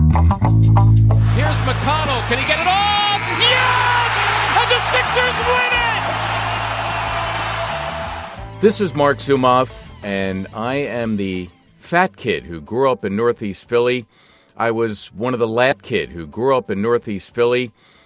Here's McConnell. Can he get it off? Yes! And the Sixers win it! This is Mark Zumoff, and I am the fat kid who grew up in Northeast Philly. I was one of the last kid who grew up in Northeast Philly.